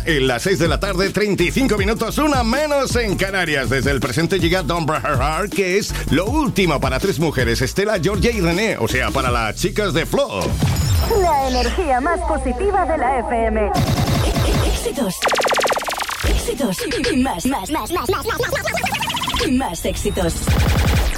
en las 6 de la tarde, 35 minutos, una menos en Canarias. Desde el presente llega Don't Break Her Heart, que es lo último para 3 mujeres, Estela, Georgia y René, o sea, para las chicas de Flow. La energía más positiva de la FM. Éxitos. Éxitos. Y más. Y más éxitos.